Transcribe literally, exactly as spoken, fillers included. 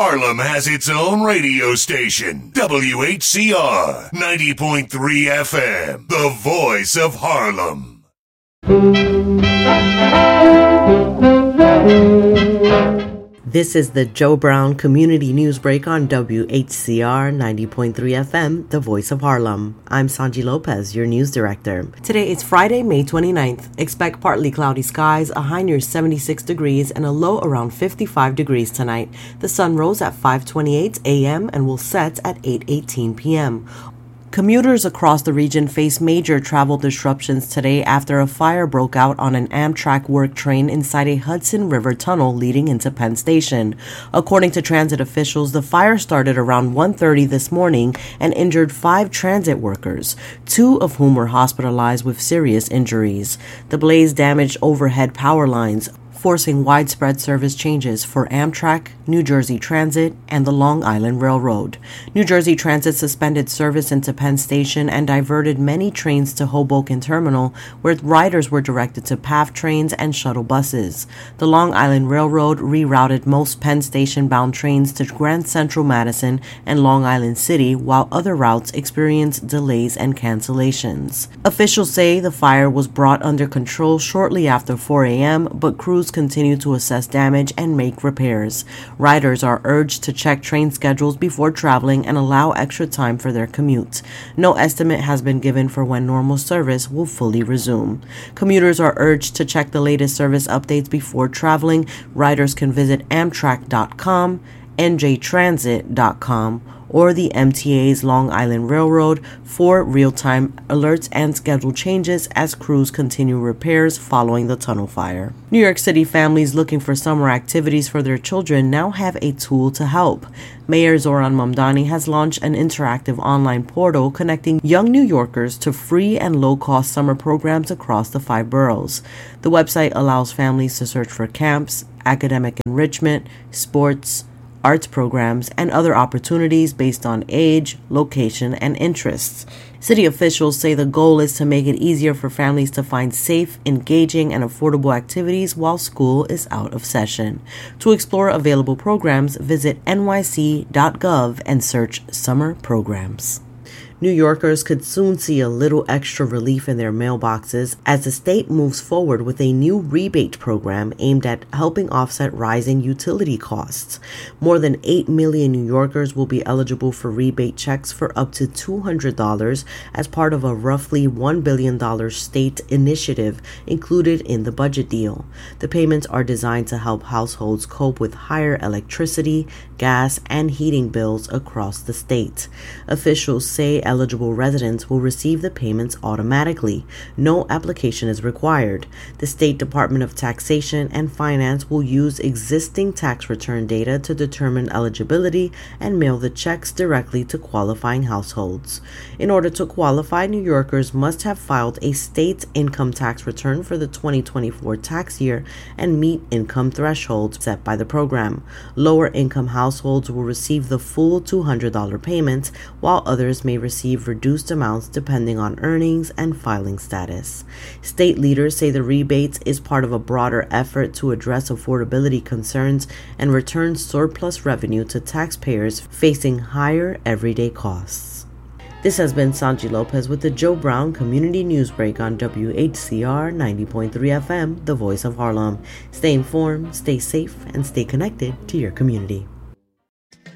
Harlem has its own radio station, W H C R ninety point three F M, the voice of Harlem. This is the Joe Brown Community News Break on W H C R ninety point three F M, the voice of Harlem. I'm Sanji Lopez, your news director. Today is Friday, May twenty-ninth. Expect partly cloudy skies, a high near seventy-six degrees, and a low around fifty-five degrees tonight. The sun rose at five twenty-eight a.m. and will set at eight eighteen p.m. Commuters across the region face major travel disruptions today after a fire broke out on an Amtrak work train inside a Hudson River tunnel leading into Penn Station. According to transit officials, the fire started around one thirty this morning and injured five transit workers, two of whom were hospitalized with serious injuries. The blaze damaged overhead power lines, forcing widespread service changes for Amtrak, New Jersey Transit, and the Long Island Railroad. New Jersey Transit suspended service into Penn Station and diverted many trains to Hoboken Terminal, where riders were directed to P A F trains and shuttle buses. The Long Island Railroad rerouted most Penn Station-bound trains to Grand Central Madison and Long Island City, while other routes experienced delays and cancellations. Officials say the fire was brought under control shortly after four a.m., but crews continue to assess damage and make repairs. Riders are urged to check train schedules before traveling and allow extra time for their commute. No estimate has been given for when normal service will fully resume. Commuters are urged to check the latest service updates before traveling. Riders can visit amtrak dot com, n j transit dot com, or the M T A's Long Island Railroad for real-time alerts and schedule changes as crews continue repairs following the tunnel fire. New York City families looking for summer activities for their children now have a tool to help. Mayor Zohran Mamdani has launched an interactive online portal connecting young New Yorkers to free and low-cost summer programs across the five boroughs. The website allows families to search for camps, academic enrichment, sports, arts programs, and other opportunities based on age, location, and interests. City officials say the goal is to make it easier for families to find safe, engaging, and affordable activities while school is out of session. To explore available programs, visit n y c dot gov and search Summer Programs. New Yorkers could soon see a little extra relief in their mailboxes as the state moves forward with a new rebate program aimed at helping offset rising utility costs. More than eight million New Yorkers will be eligible for rebate checks for up to two hundred dollars as part of a roughly one billion dollars state initiative included in the budget deal. The payments are designed to help households cope with higher electricity, gas, and heating bills across the state. Officials say eligible residents will receive the payments automatically. No application is required. The State Department of Taxation and Finance will use existing tax return data to determine eligibility and mail the checks directly to qualifying households. In order to qualify, New Yorkers must have filed a state income tax return for the twenty twenty-four tax year and meet income thresholds set by the program. Lower income households will receive the full two hundred dollars payment, while others may receive reduced amounts depending on earnings and filing status. State leaders say the rebates is part of a broader effort to address affordability concerns and return surplus revenue to taxpayers facing higher everyday costs. This has been Sanji Lopez with the Joe Brown Community News Break on W H C R ninety point three F M, the voice of Harlem. Stay informed, stay safe, and stay connected to your community.